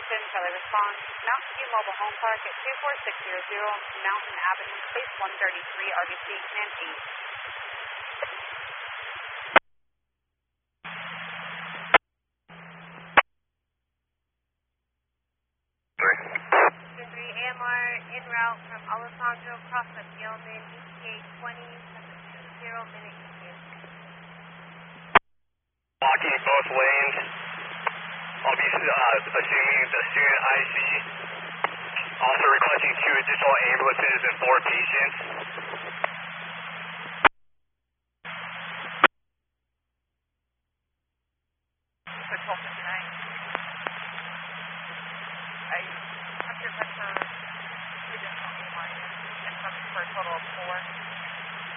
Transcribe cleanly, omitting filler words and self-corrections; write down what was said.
destination, Charlie response, Mountain View Mobile Home Park at 24600 Mountain Avenue, Space 133, RBC, Command 8. 3 AMR en route from Alessandro Crossing Yeoman, ETA 20 minute ETA. Blocking both lanes. I'll be assuming the student IC. Also requesting 2 additional ambulances and 4 patients. For 1259.